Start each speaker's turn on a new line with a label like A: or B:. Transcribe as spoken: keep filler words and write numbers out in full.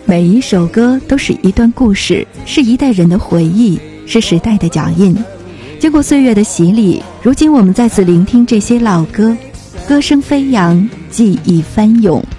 A: 每一首歌都是一段故事，是一代人的回忆，是时代的脚印。经过岁月的洗礼，如今我们再次聆听这些老歌，歌声飞扬，记忆翻涌。